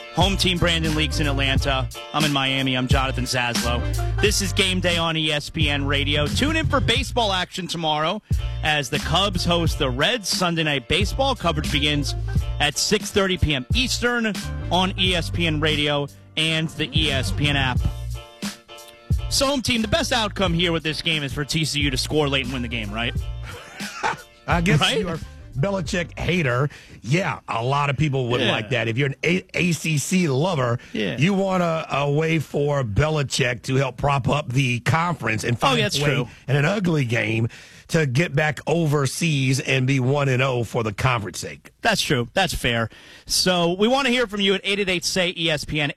Home team Brandon Leaks in Atlanta. I'm in Miami. I'm Jonathan Zaslow. This is Game Day on ESPN Radio. Tune in for baseball action tomorrow as the Cubs host the Reds. Sunday Night Baseball coverage begins at 6:30 p.m. Eastern on ESPN Radio and the ESPN app. So, home team, the best outcome here with this game is for TCU to score late and win the game, right? I guess right? you're a Belichick hater. Yeah, a lot of people would like that. If you're an ACC lover, you want a way for Belichick to help prop up the conference and find a way in an ugly game to get back overseas and be 1-0 for the conference sake. That's true. That's fair. So we want to hear from you at 888-SAY-ESPN,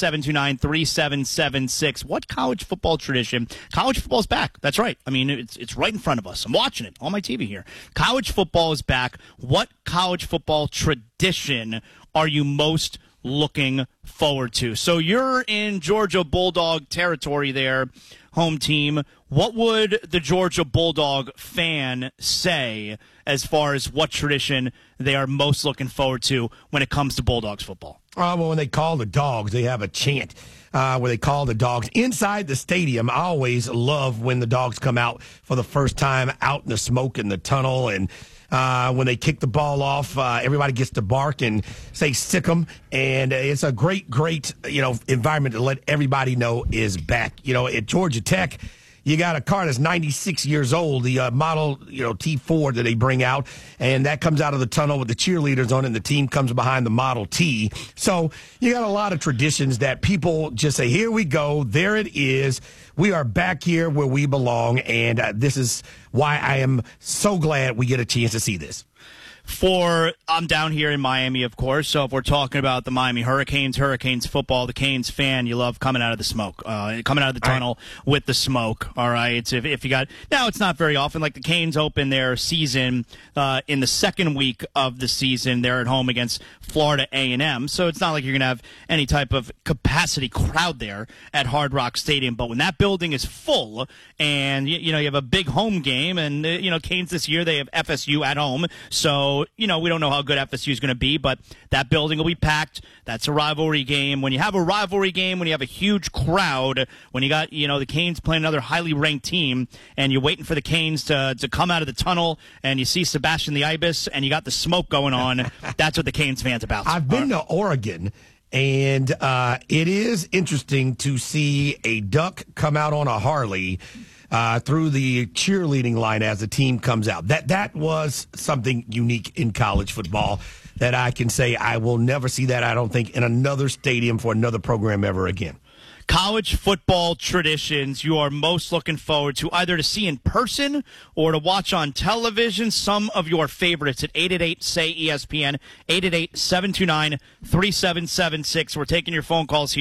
888-729-3776. What college football tradition? College football's back. That's right. I mean, it's right in front of us. I'm watching it on my TV here. College football is back. What college football tradition are you most looking forward to? So you're in Georgia Bulldog territory there, home team. What would the Georgia Bulldog fan say as far as what tradition they are most looking forward to when it comes to Bulldogs football? Well, when they call the dogs, they have a chant where they call the dogs inside the stadium. I always love when the dogs come out for the first time out in the smoke in the tunnel, and when they kick the ball off, everybody gets to bark and say "sick 'em," and it's a great environment to let everybody know is back. At Georgia Tech, you got a car that's 96 years old, the model T4 that they bring out, and that comes out of the tunnel with the cheerleaders on it, and the team comes behind the Model T. So you got a lot of traditions that people just say, here we go, there it is. We are back here where we belong, and this is why I am so glad we get a chance to see this. I'm down here in Miami, of course, so if we're talking about the Miami Hurricanes football, the Canes fan, you love coming out of the smoke, coming out of the tunnel with the smoke, all right? If you got, now it's not very often, like the Canes open their season in the second week of the season. They're at home against Florida A&M, so it's not like you're going to have any type of capacity crowd there at Hard Rock Stadium, but when that building is full and, you have a big home game, and, Canes this year, they have FSU at home, so we don't know how good FSU is going to be, but that building will be packed. That's a rivalry game. When you have a rivalry game, when you have a huge crowd, when you got, the Canes playing another highly ranked team, and you're waiting for the Canes to come out of the tunnel, and you see Sebastian the Ibis, and you got the smoke going on, that's what the Canes fans about. I've been to Oregon, and it is interesting to see a duck come out on a Harley through the cheerleading line as the team comes out. That was something unique in college football that I can say I will never see that, I don't think, in another stadium for another program ever again. College football traditions you are most looking forward to, either to see in person or to watch on television. Some of your favorites at 888-SAY-ESPN, 888-729-3776. We're taking your phone calls here.